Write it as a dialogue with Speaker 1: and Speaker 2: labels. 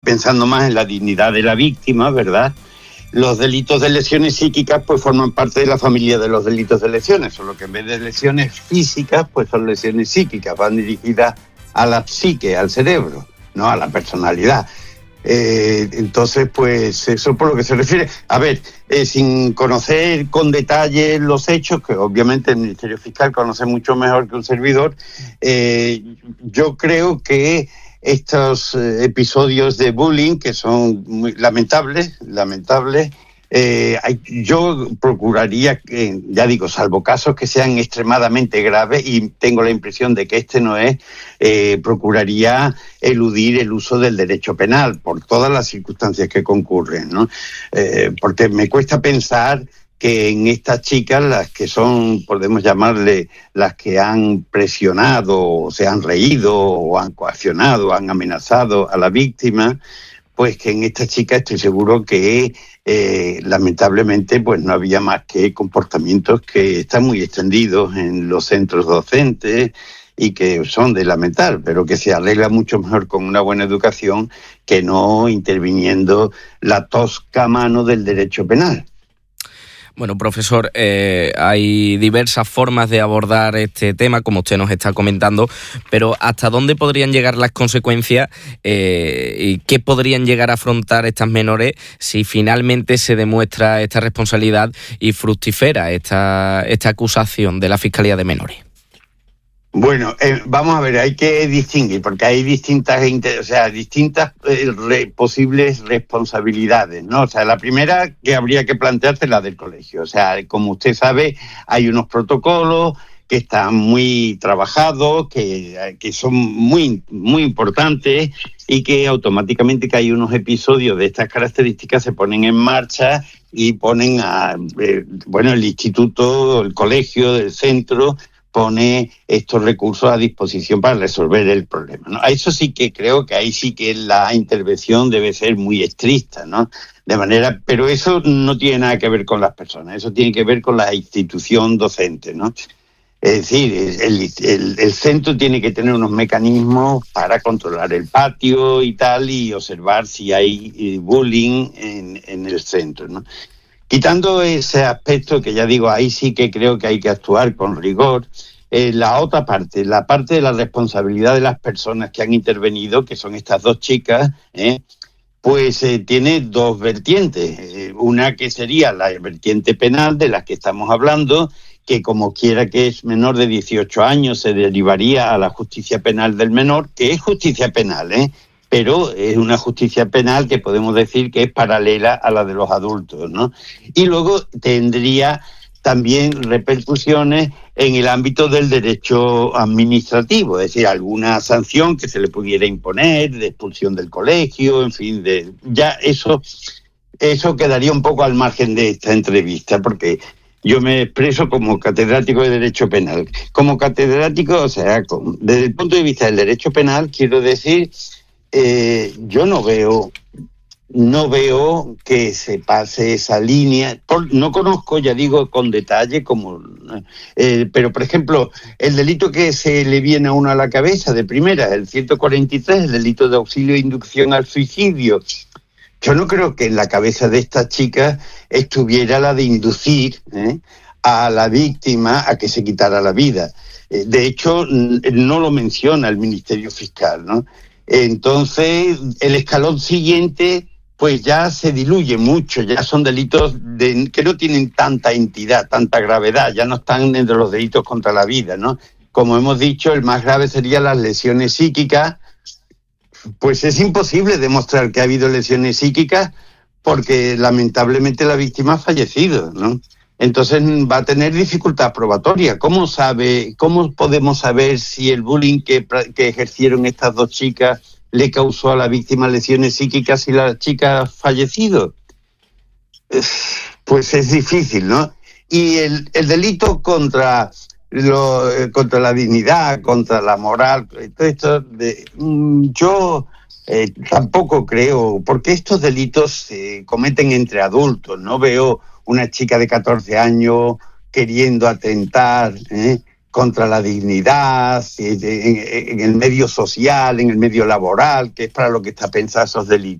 Speaker 1: pensando más en la dignidad de la víctima, ¿verdad? Los delitos de lesiones psíquicas pues forman parte de la familia de los delitos de lesiones, solo que en vez de lesiones físicas pues son lesiones psíquicas, van dirigidas a la psique, al cerebro, no a la personalidad. Entonces pues eso por lo que se refiere. A ver, sin conocer con detalle los hechos, que obviamente el Ministerio Fiscal conoce mucho mejor que un servidor, yo creo que estos episodios de bullying, que son muy lamentables, yo procuraría, ya digo, salvo casos que sean extremadamente graves, y tengo la impresión de que este no es, procuraría eludir el uso del derecho penal por todas las circunstancias que concurren, ¿no? Porque me cuesta pensar que en estas chicas, las que son, podemos llamarle, las que han presionado, o se han reído, o han coaccionado, han amenazado a la víctima, pues que en estas chicas estoy seguro que lamentablemente pues no había más que comportamientos que están muy extendidos en los centros docentes y que son de lamentar, pero que se arregla mucho mejor con una buena educación que no interviniendo la tosca mano del derecho penal.
Speaker 2: Bueno, profesor, hay diversas formas de abordar este tema, como usted nos está comentando, pero ¿hasta dónde podrían llegar las consecuencias y qué podrían llegar a afrontar estas menores si finalmente se demuestra esta responsabilidad y fructifera esta acusación de la Fiscalía de Menores?
Speaker 1: Bueno, vamos a ver, hay que distinguir, porque hay distintas posibles responsabilidades, ¿no? O sea, la primera que habría que plantearse es la del colegio. O sea, como usted sabe, hay unos protocolos que están muy trabajados, que son muy, muy importantes, y que automáticamente que hay unos episodios de estas características se ponen en marcha y ponen el instituto, el colegio, el centro pone estos recursos a disposición para resolver el problema, ¿no? A eso sí que creo que ahí sí que la intervención debe ser muy estricta, ¿no? Pero eso no tiene nada que ver con las personas, eso tiene que ver con la institución docente, ¿no? Es decir, el centro tiene que tener unos mecanismos para controlar el patio y tal, y observar si hay bullying en el centro, ¿no? Quitando ese aspecto, que ya digo, ahí sí que creo que hay que actuar con rigor, la otra parte, la parte de la responsabilidad de las personas que han intervenido, que son estas dos chicas, pues tiene dos vertientes. Una que sería la vertiente penal, de la que estamos hablando, que como quiera que es menor de 18 años, se derivaría a la justicia penal del menor, que es justicia penal, pero es una justicia penal que podemos decir que es paralela a la de los adultos, ¿no? Y luego tendría también repercusiones en el ámbito del derecho administrativo, es decir, alguna sanción que se le pudiera imponer, de expulsión del colegio, en fin, ya eso quedaría un poco al margen de esta entrevista, porque yo me expreso como catedrático de Derecho Penal. Como catedrático, o sea, desde el punto de vista del derecho penal, quiero decir, yo no veo que se pase esa línea. No conozco, ya digo, con detalle, pero por ejemplo, el delito que se le viene a uno a la cabeza de primera, el 143, el delito de auxilio e inducción al suicidio. Yo no creo que en la cabeza de esta chica estuviera la de inducir a la víctima a que se quitara la vida. De hecho, no lo menciona el Ministerio Fiscal, ¿no? Entonces, el escalón siguiente, pues ya se diluye mucho, ya son delitos que no tienen tanta entidad, tanta gravedad, ya no están entre los delitos contra la vida, ¿no? Como hemos dicho, el más grave serían las lesiones psíquicas. Pues es imposible demostrar que ha habido lesiones psíquicas porque lamentablemente la víctima ha fallecido, ¿no? Entonces va a tener dificultad probatoria. ¿Cómo podemos saber si el bullying que ejercieron estas dos chicas le causó a la víctima lesiones psíquicas si la chica ha fallecido? Pues es difícil, ¿no? Y el delito contra la dignidad, contra la moral, todo esto, yo tampoco creo, porque estos delitos se cometen entre adultos. No veo una chica de 14 años queriendo atentar contra la dignidad, en el medio social, en el medio laboral, que es para lo que está pensado esos delitos.